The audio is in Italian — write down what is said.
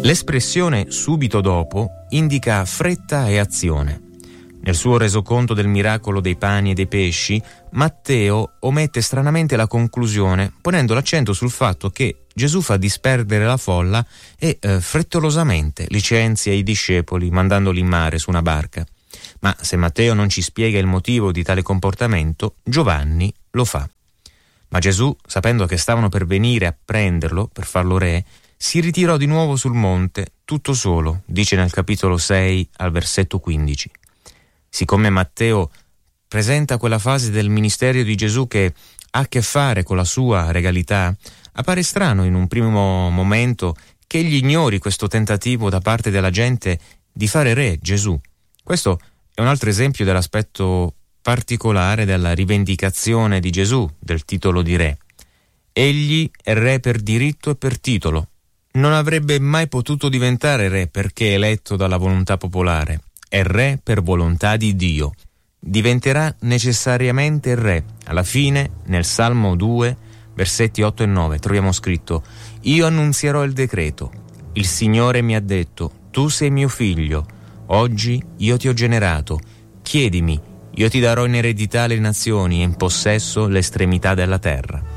L'espressione subito dopo indica fretta e azione. Nel suo resoconto del miracolo dei pani e dei pesci, Matteo omette stranamente la conclusione, ponendo l'accento sul fatto che Gesù fa disperdere la folla e frettolosamente licenzia i discepoli mandandoli in mare su una barca. Ma se Matteo non ci spiega il motivo di tale comportamento, Giovanni lo fa. Ma Gesù, sapendo che stavano per venire a prenderlo, per farlo re, si ritirò di nuovo sul monte, tutto solo, dice nel capitolo 6 al versetto 15. Siccome Matteo presenta quella fase del ministero di Gesù che ha a che fare con la sua regalità, appare strano in un primo momento che egli ignori questo tentativo da parte della gente di fare re Gesù. Questo è un altro esempio dell'aspetto particolare della rivendicazione di Gesù del titolo di re. Egli è re per diritto e per titolo. Non avrebbe mai potuto diventare re perché eletto dalla volontà popolare. È re per volontà di Dio. Diventerà necessariamente re. Alla fine, nel Salmo 2, versetti 8 e 9, troviamo scritto: «Io annunzierò il decreto. Il Signore mi ha detto: tu sei mio figlio. Oggi io ti ho generato. Chiedimi, io ti darò in eredità le nazioni e in possesso l'estremità della terra».